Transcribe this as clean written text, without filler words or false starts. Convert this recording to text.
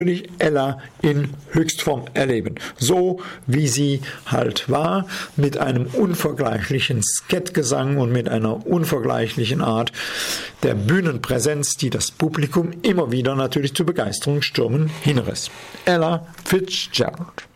Ella in Höchstform erleben. So wie sie halt war, mit einem unvergleichlichen Skettgesang und mit einer unvergleichlichen Art der Bühnenpräsenz, die das Publikum immer wieder natürlich zur Begeisterung stürmen hinriss. Ella Fitzgerald.